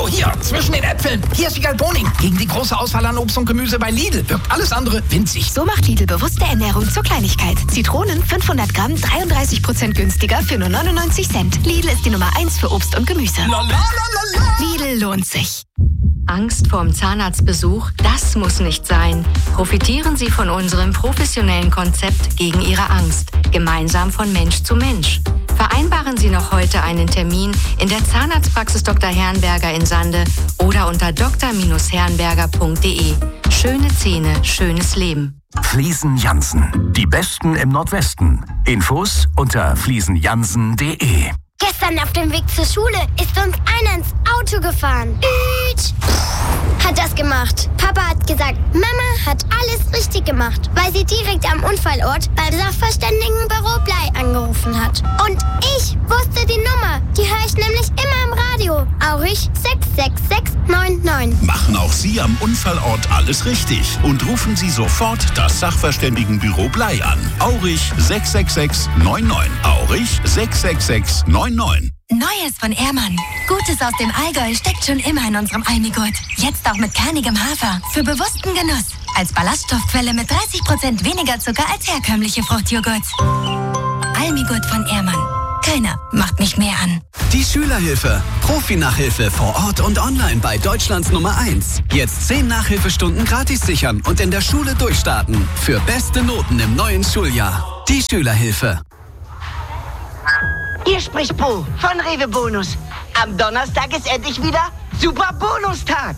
hier, zwischen den Äpfeln. Hier ist Wiegald Boning. Gegen die große Auswahl an Obst und Gemüse bei Lidl wirkt alles andere winzig. So macht Lidl bewusste Ernährung zur Kleinigkeit. Zitronen 500 Gramm, 33% günstiger für nur 99 Cent. Lidl ist die Nummer 1 für Obst und Gemüse. Lidl lohnt sich. Angst vorm Zahnarztbesuch? Das muss nicht sein. Profitieren Sie von unserem professionellen Konzept gegen Ihre Angst. Gemeinsam von Mensch zu Mensch. Vereinbaren Sie noch heute einen Termin in der Zahnarztpraxis Dr. Herrenberger in Sande oder unter dr-herrenberger.de. Schöne Zähne, schönes Leben. Fliesen Jansen. Die Besten im Nordwesten. Infos unter fliesenjansen.de. Gestern auf dem Weg zur Schule ist uns einer ins Auto gefahren. Hat das gemacht. Papa hat gesagt, Mama hat alles richtig gemacht, weil sie direkt am Unfallort beim Sachverständigenbüro Blei angerufen hat. Und ich wusste die Nummer. Die höre ich nämlich immer im Radio. Aurich 66699. Machen auch Sie am Unfallort alles richtig und rufen Sie sofort das Sachverständigenbüro Blei an. Aurich 66699. Aurich 66699. Neues von Ehrmann. Gutes aus dem Allgäu steckt schon immer in unserem Almigurt. Jetzt auch mit kernigem Hafer. Für bewussten Genuss. Als Ballaststoffquelle mit 30% weniger Zucker als herkömmliche Fruchtjoghurts. Almigurt von Ehrmann. Keiner macht mich mehr an. Die Schülerhilfe. Profi-Nachhilfe vor Ort und online bei Deutschlands Nummer 1. Jetzt 10 Nachhilfestunden gratis sichern und in der Schule durchstarten. Für beste Noten im neuen Schuljahr. Die Schülerhilfe. Hier spricht Bo von Rewe Bonus. Am Donnerstag ist endlich wieder Super Bonustag.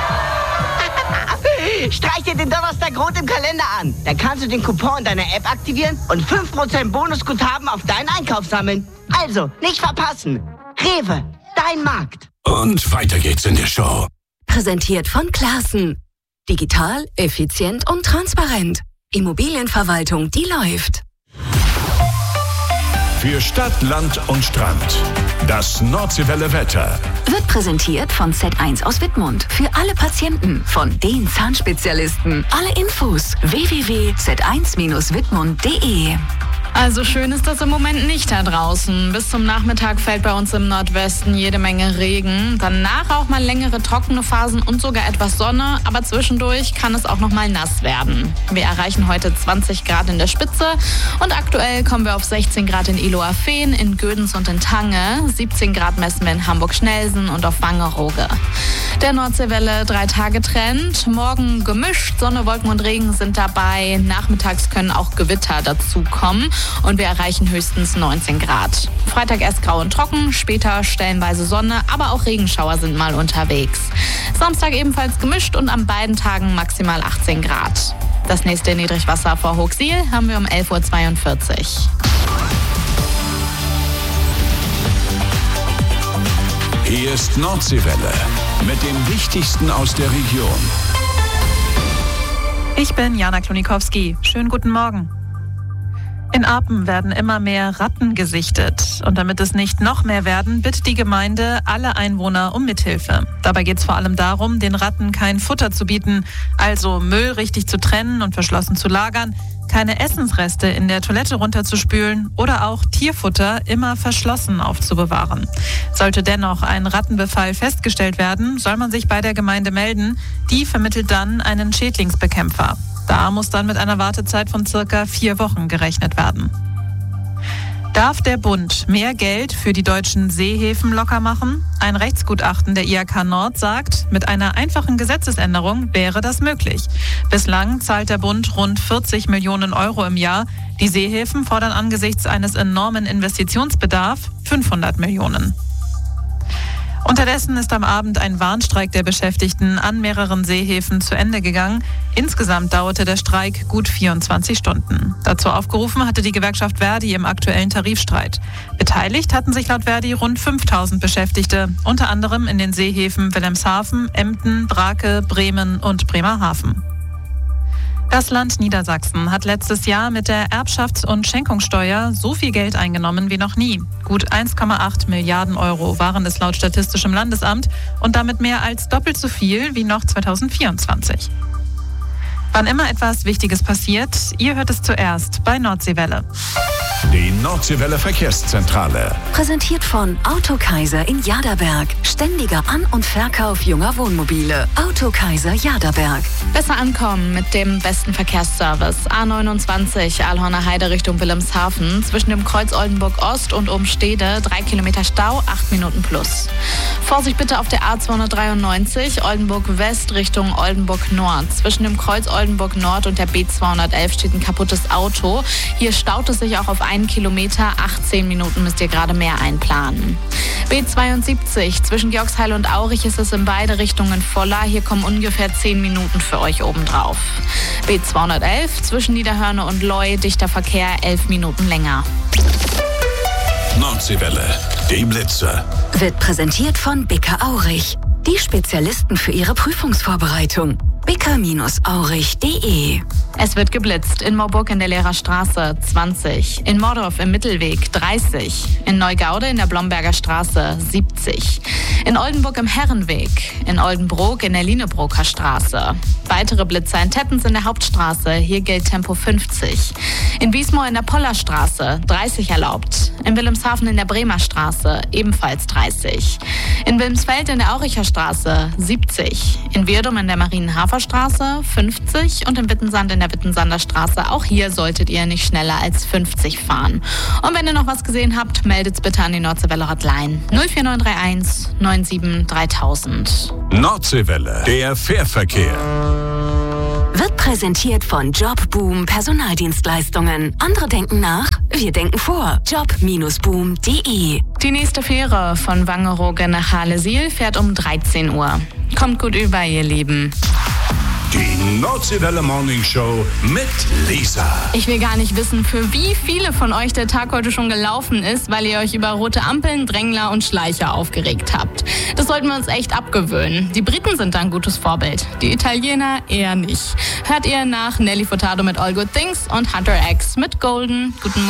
Streich dir den Donnerstag rot im Kalender an. Dann kannst du den Coupon in deiner App aktivieren und 5% Bonusguthaben auf deinen Einkauf sammeln. Also, nicht verpassen. Rewe, dein Markt. Und weiter geht's in der Show. Präsentiert von Classen. Digital, effizient und transparent. Immobilienverwaltung, die läuft. Für Stadt, Land und Strand. Das Nordseewelle Wetter. Wird präsentiert von Z1 aus Wittmund. Für alle Patienten von den Zahnspezialisten. Alle Infos www.z1-wittmund.de. Also schön ist das im Moment nicht da draußen. Bis zum Nachmittag fällt bei uns im Nordwesten jede Menge Regen. Danach auch mal längere trockene Phasen und sogar etwas Sonne. Aber zwischendurch kann es auch noch mal nass werden. Wir erreichen heute 20 Grad in der Spitze. Und aktuell kommen wir auf 16 Grad in Ihlower-Fehn, in Gödens und in Tange. 17 Grad messen wir in Hamburg-Schnelsen und auf Wangerooge. Der Nordseewelle 3-Tage-Trend. Morgen gemischt, Sonne, Wolken und Regen sind dabei. Nachmittags können auch Gewitter dazukommen. Und wir erreichen höchstens 19 Grad. Freitag erst grau und trocken, später stellenweise Sonne, aber auch Regenschauer sind mal unterwegs. Samstag ebenfalls gemischt und an beiden Tagen maximal 18 Grad. Das nächste Niedrigwasser vor Hochsiel haben wir um 11.42 Uhr. Hier ist Nordseewelle mit dem Wichtigsten aus der Region. Ich bin Jana Klonikowski. Schönen guten Morgen. In Apen werden immer mehr Ratten gesichtet. Und damit es nicht noch mehr werden, bittet die Gemeinde alle Einwohner um Mithilfe. Dabei geht es vor allem darum, den Ratten kein Futter zu bieten, also Müll richtig zu trennen und verschlossen zu lagern, keine Essensreste in der Toilette runterzuspülen oder auch Tierfutter immer verschlossen aufzubewahren. Sollte dennoch ein Rattenbefall festgestellt werden, soll man sich bei der Gemeinde melden. Die vermittelt dann einen Schädlingsbekämpfer. Da muss dann mit einer Wartezeit von circa 4 Wochen gerechnet werden. Darf der Bund mehr Geld für die deutschen Seehäfen locker machen? Ein Rechtsgutachten der IHK Nord sagt, mit einer einfachen Gesetzesänderung wäre das möglich. Bislang zahlt der Bund rund 40 Millionen Euro im Jahr. Die Seehäfen fordern angesichts eines enormen Investitionsbedarfs 500 Millionen. Unterdessen ist am Abend ein Warnstreik der Beschäftigten an mehreren Seehäfen zu Ende gegangen. Insgesamt dauerte der Streik gut 24 Stunden. Dazu aufgerufen hatte die Gewerkschaft Verdi im aktuellen Tarifstreit. Beteiligt hatten sich laut Verdi rund 5000 Beschäftigte, unter anderem in den Seehäfen Wilhelmshaven, Emden, Brake, Bremen und Bremerhaven. Das Land Niedersachsen hat letztes Jahr mit der Erbschafts- und Schenkungssteuer so viel Geld eingenommen wie noch nie. Gut 1,8 Milliarden Euro waren es laut Statistischem Landesamt und damit mehr als doppelt so viel wie noch 2024. Wann immer etwas Wichtiges passiert, ihr hört es zuerst bei Nordseewelle. Die Nordseewelle Verkehrszentrale. Präsentiert von Autokaiser in Jaderberg. Ständiger An- und Verkauf junger Wohnmobile. Autokaiser Jaderberg. Besser ankommen mit dem besten Verkehrsservice. A29 Aalhorner Heide Richtung Wilhelmshaven. Zwischen dem Kreuz Oldenburg Ost und Umstede 3 Kilometer Stau, 8 Minuten plus. Vorsicht bitte auf der A293 Oldenburg West Richtung Oldenburg Nord. Zwischen dem Kreuz Oldenburg Nord und der B211 steht ein kaputtes Auto. Hier staut es sich auch auf 1 Kilometer. 18 Minuten müsst ihr gerade mehr einplanen. B72 zwischen Georgsheil und Aurich ist es in beide Richtungen voller. Hier kommen ungefähr 10 Minuten für euch obendrauf. B211 zwischen Niederhörne und Leu, dichter Verkehr, 11 Minuten länger. Nordseewelle, die Blitze. Wird präsentiert von Bicker Aurich. Die Spezialisten für Ihre Prüfungsvorbereitung. bicker-aurich.de. Es wird geblitzt. In Moorburg in der Lehrerstraße 20. In Mordorf im Mittelweg 30. In Neugaude in der Blomberger Straße 70. In Oldenburg im Herrenweg. In Oldenbrook in der Lienebroker Straße. Weitere Blitzer in Tettens in der Hauptstraße. Hier gilt Tempo 50. In Wiesmoor in der Pollerstraße 30 erlaubt. In Wilhelmshaven in der Bremer Straße ebenfalls 30. In Wilmsfeld in der Auricher Straße 70. In Wirdum in der Marienhaferstraße 50 und in Wittensand in der Wittensander Straße. Auch hier solltet ihr nicht schneller als 50 fahren. Und wenn ihr noch was gesehen habt, meldet's bitte an die Nordseewelle Hotline 04931 97 3000. Nordseewelle, der Fährverkehr. Wird präsentiert von Jobboom Personaldienstleistungen. Andere denken nach, wir denken vor. Job-boom.de. Die nächste Fähre von Wangerooge nach Hahlesiel fährt um 13 Uhr. Kommt gut über, ihr Lieben. Die Nordseewelle Morning Show mit Lisa. Ich will gar nicht wissen, für wie viele von euch der Tag heute schon gelaufen ist, weil ihr euch über rote Ampeln, Drängler und Schleicher aufgeregt habt. Das sollten wir uns echt abgewöhnen. Die Briten sind da ein gutes Vorbild, die Italiener eher nicht. Hört ihr nach Nelly Furtado mit All Good Things und Hunter X mit Golden. Guten Morgen.